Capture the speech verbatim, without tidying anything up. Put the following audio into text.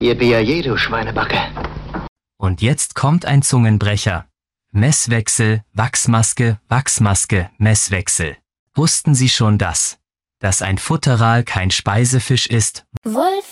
Yippie, du Schweinebacke. Und jetzt kommt ein Zungenbrecher. Messwechsel, Wachsmaske, Wachsmaske, Messwechsel. Wussten Sie schon das? Dass ein Futteral kein Speisefisch ist? Wolf